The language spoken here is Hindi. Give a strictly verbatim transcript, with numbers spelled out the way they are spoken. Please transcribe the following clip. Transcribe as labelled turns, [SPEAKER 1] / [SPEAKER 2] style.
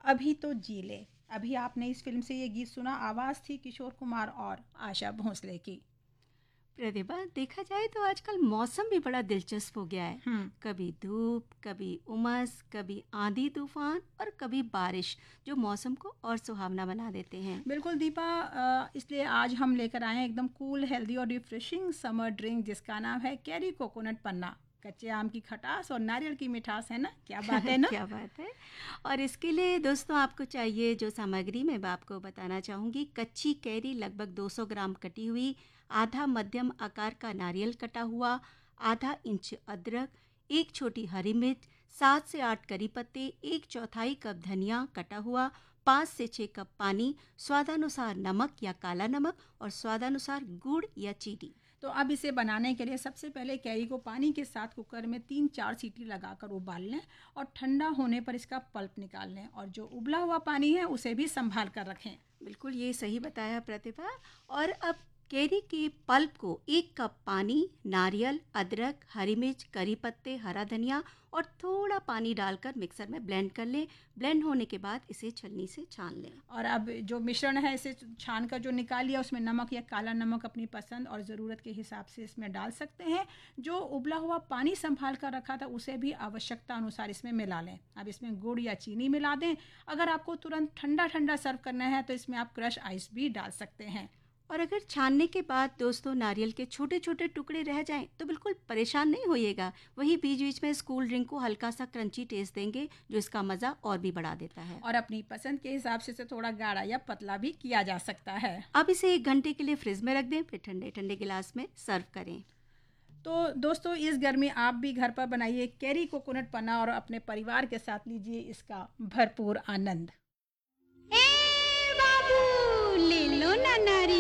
[SPEAKER 1] अभी तो जी ले। अभी आपने इस फिल्म से ये गीत सुना, आवाज़ थी किशोर कुमार और आशा भोसले की।
[SPEAKER 2] प्रतिभा, देखा जाए तो आजकल मौसम भी बड़ा दिलचस्प हो गया है।
[SPEAKER 1] हुँ।
[SPEAKER 2] कभी धूप, कभी उमस, कभी आंधी तूफान और कभी बारिश, जो मौसम को और सुहावना बना देते हैं।
[SPEAKER 1] बिल्कुल दीपा, अ, इसलिए आज हम लेकर आए हैं एकदम कूल, हेल्दी और रिफ्रेशिंग समर ड्रिंक जिसका नाम है कैरी कोकोनट पन्ना। कच्चे आम की खटास और नारियल की मिठास है ना? क्या बात है ना?
[SPEAKER 2] क्या बात है। और इसके लिए दोस्तों आपको चाहिए जो सामग्री मैं आपको बताना चाहूँगी। कच्ची कैरी लगभग दो सौ ग्राम कटी हुई, आधा मध्यम आकार का नारियल कटा हुआ, आधा इंच अदरक, एक छोटी हरी मिर्च, सात से आठ करी पत्ते, एक चौथाई कप धनिया कटा हुआ, पाँच से छः कप पानी, स्वादानुसार नमक या काला नमक और स्वादानुसार गुड़ या चीनी।
[SPEAKER 1] तो अब इसे बनाने के लिए सबसे पहले कैरी को पानी के साथ कुकर में तीन चार सीटी लगाकर उबाल लें और ठंडा होने पर इसका पल्प निकाल लें, और जो उबला हुआ पानी है उसे भी संभाल कर रखें।
[SPEAKER 2] बिल्कुल ये सही बताया प्रतिभा। और अब केरी के पल्प को एक कप पानी, नारियल, अदरक, हरी मिर्च, करी पत्ते, हरा धनिया और थोड़ा पानी डालकर मिक्सर में ब्लेंड कर लें। ब्लेंड होने के बाद इसे छलनी से छान लें।
[SPEAKER 1] और अब जो मिश्रण है इसे छान कर जो निकाल लिया, उसमें नमक या काला नमक अपनी पसंद और ज़रूरत के हिसाब से इसमें डाल सकते हैं। जो उबला हुआ पानी संभाल कर रखा था उसे भी आवश्यकता अनुसार इसमें मिला लें। अब इसमें गुड़ या चीनी मिला दें। अगर आपको तुरंत ठंडा ठंडा सर्व करना है तो इसमें आप क्रश आइस भी डाल सकते हैं।
[SPEAKER 2] और अगर छानने के बाद दोस्तों नारियल के छोटे छोटे टुकड़े रह जाएं तो बिल्कुल परेशान नहीं होइएगा। वही बीच बीच में इस कूल ड्रिंक को हल्का सा क्रंची टेस्ट देंगे, जो इसका मज़ा और भी बढ़ा देता है।
[SPEAKER 1] और अपनी पसंद के हिसाब से इसे थोड़ा गाढ़ा या पतला भी किया जा सकता है।
[SPEAKER 2] अब इसे एक घंटे के लिए फ्रिज में रख दें, फिर ठंडे ठंडे गिलास में सर्व करें।
[SPEAKER 1] तो दोस्तों, इस गर्मी आप भी घर पर बनाइए कैरी कोकोनट पन्ना और अपने परिवार के साथ लीजिए इसका भरपूर आनंद।
[SPEAKER 2] ए बाबू, ले लो ना नारियल।